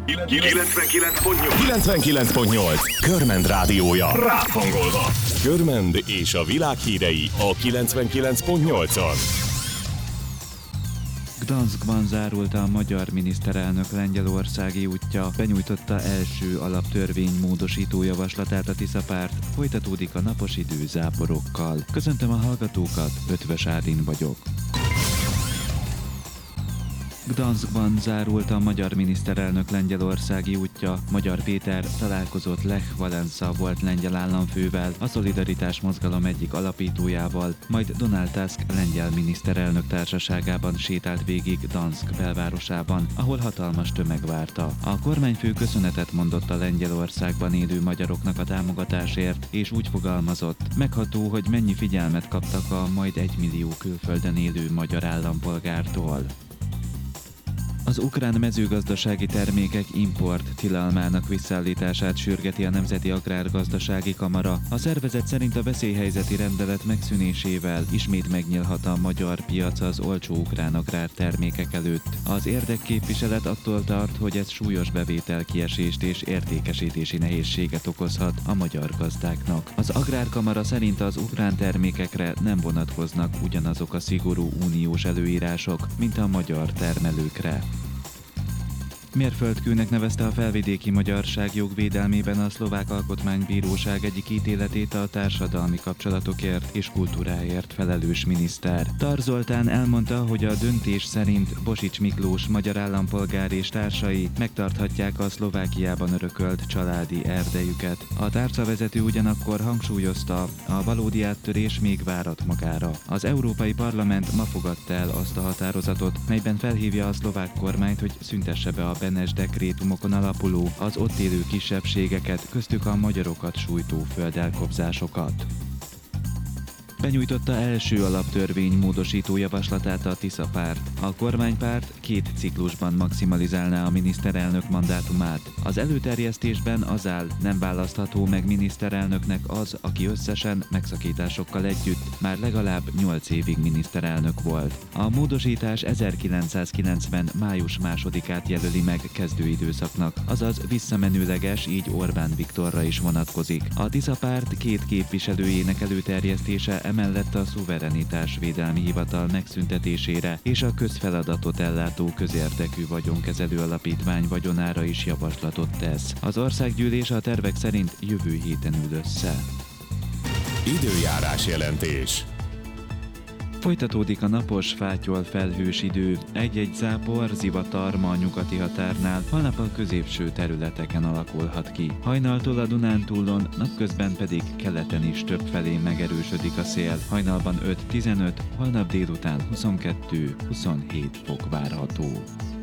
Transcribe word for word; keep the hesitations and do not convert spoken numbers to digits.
kilencvenkilenc pont nyolc kilencvenkilenc pont nyolc Körmend rádiója. Ráhangolva. Körmend és a világ hírei a kilencvenkilenc pont nyolcon. Gdanskban zárult a magyar miniszterelnök lengyelországi útja, benyújtotta első alaptörvény-módosító javaslatát a Tisza párt, folytatódik a napos idő záporokkal. Köszöntöm a hallgatókat, Ötvös Ádin vagyok. Gdanskban zárult a magyar miniszterelnök lengyelországi útja. Magyar Péter találkozott Lech Wałęsa volt lengyel államfővel, a Szolidaritás mozgalom egyik alapítójával, majd Donald Tusk lengyel miniszterelnök társaságában sétált végig Gdansk belvárosában, ahol hatalmas tömeg várta. A kormányfő köszönetet mondott a Lengyelországban élő magyaroknak a támogatásért, és úgy fogalmazott: megható, hogy mennyi figyelmet kaptak a majd egymillió külföldön élő magyar állampolgártól. Az ukrán mezőgazdasági termékek import tilalmának visszaállítását sürgeti a Nemzeti Agrárgazdasági Kamara. A szervezet szerint a veszélyhelyzeti rendelet megszűnésével ismét megnyílhat a magyar piac az olcsó ukrán agrártermékek előtt. Az érdekképviselet attól tart, hogy ez súlyos bevételkiesést és értékesítési nehézséget okozhat a magyar gazdáknak. Az Agrárkamara szerint az ukrán termékekre nem vonatkoznak ugyanazok a szigorú uniós előírások, mint a magyar termelőkre. Mérföldkőnek nevezte a felvidéki magyarság jogvédelmében a Szlovák Alkotmánybíróság egyik ítéletét a társadalmi kapcsolatokért és kultúráért felelős miniszter. Tar Zoltán elmondta, hogy a döntés szerint Bosics Miklós magyar állampolgár és társai megtarthatják a Szlovákiában örökölt családi erdejüket. A tárcavezető ugyanakkor hangsúlyozta, a valódi áttörés még várat magára. Az Európai Parlament ma fogadta el azt a határozatot, melyben felhívja a szlovák kormányt, hogy szüntesse be a Benes dekrétumokon alapuló, az ott élő kisebbségeket, köztük a magyarokat sújtó földelkobzásokat. Benyújtotta első alaptörvény módosító javaslatát a Tisza párt. A kormánypárt két ciklusban maximalizálná a miniszterelnök mandátumát. Az előterjesztésben az áll, nem választható meg miniszterelnöknek az, aki összesen megszakításokkal együtt már legalább nyolc évig miniszterelnök volt. A módosítás ezerkilencszázkilencven. május másodikát jelöli meg kezdőidőszaknak, azaz visszamenőleges, így Orbán Viktorra is vonatkozik. A Tisza párt két képviselőjének előterjesztése emellett a Szuverenitásvédelmi Hivatal megszüntetésére és a közfeladatot ellátó közérdekű vagyonkezelő alapítvány vagyonára is javaslatot tesz. Az országgyűlés a tervek szerint jövő héten ül össze. Időjárás jelentés. Folytatódik a napos, fátyol, felhős idő, egy-egy zápor, zivatar ma a nyugati határnál, holnap a középső területeken alakulhat ki. Hajnaltól a Dunántúlon, napközben pedig keleten is többfelé megerősödik a szél, hajnalban öt-tizenöt, holnap délután huszonkettő-huszonhét fok várható.